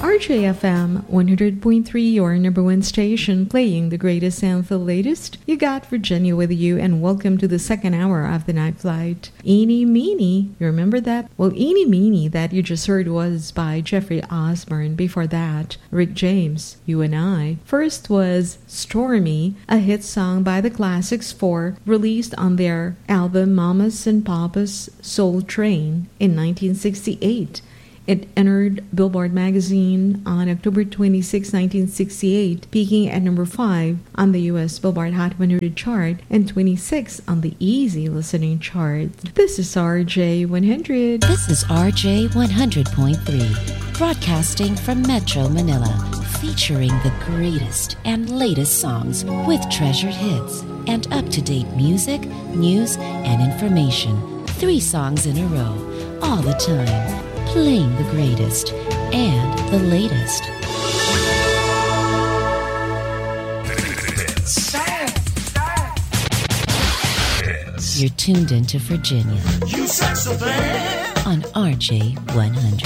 RJFM 100.3, your number one station, playing the greatest and the latest. You got Virginia with you, and welcome to the second hour of the night flight. Eeny Meeny, you remember that? Well, Eeny Meeny that you just heard was by Jeffrey Osborne. Before that, Rick James, You and I. First was Stormy, a hit song by the Classics 4, released on their album Mamas and Papas Soul Train in 1968. It entered Billboard magazine on October 26, 1968, peaking at number 5 on the U.S. Billboard Hot 100 chart and 26 on the Easy Listening chart. This is RJ100. This is RJ100.3, broadcasting from Metro Manila, featuring the greatest and latest songs with treasured hits and up-to-date music, news, and information. 3 songs in a row, all the time. Playing the greatest and the latest. You're tuned into Virginia. You sex so bad. On RJ100.